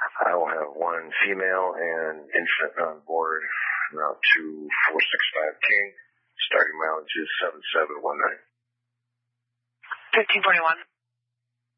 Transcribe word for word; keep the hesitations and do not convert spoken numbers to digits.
I will have one female and infant on board, route two four six five King. Starting mileage is seven seven one nine. fifteen forty-one.